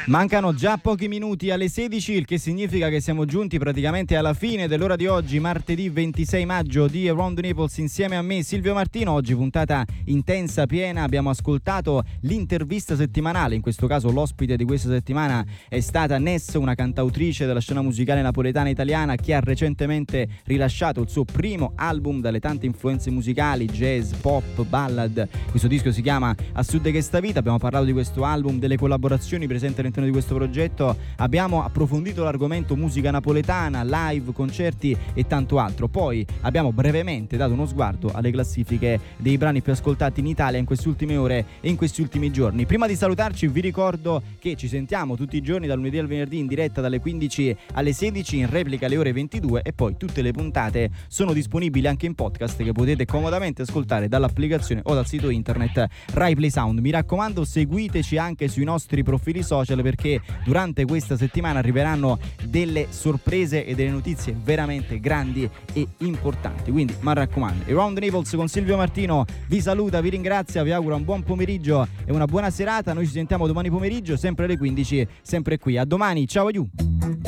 Mancano già pochi minuti alle 16, il che significa che siamo giunti praticamente alla fine dell'ora di oggi, martedì 26 maggio di Around the Naples, insieme a me Silvio Martino. Oggi puntata intensa, piena, abbiamo ascoltato l'intervista settimanale, in questo caso l'ospite di questa settimana è stata Ness, una cantautrice della scena musicale napoletana italiana che ha recentemente rilasciato il suo primo album dalle tante influenze musicali, jazz, pop, ballad. Questo disco si chiama A Sud che sta vita. Abbiamo parlato di questo album, delle collaborazioni presenti all'interno di questo progetto, abbiamo approfondito l'argomento musica napoletana, live, concerti e tanto altro. Poi abbiamo brevemente dato uno sguardo alle classifiche dei brani più ascoltati in Italia in queste ultime ore e in questi ultimi giorni. Prima di salutarci vi ricordo che ci sentiamo tutti i giorni dal lunedì al venerdì in diretta dalle 15 alle 16, in replica alle ore 22, e poi tutte le puntate sono disponibili anche in podcast che potete comodamente ascoltare dall'applicazione o dal sito internet Rai Play Sound. Mi raccomando, seguiteci anche sui nostri profili social, perché durante questa settimana arriveranno delle sorprese e delle notizie veramente grandi e importanti. Quindi mi raccomando, Around the Naples con Silvio Martino vi saluta, vi ringrazia, vi auguro un buon pomeriggio e una buona serata. Noi ci sentiamo domani pomeriggio sempre alle 15, sempre qui. A domani, ciao aiù.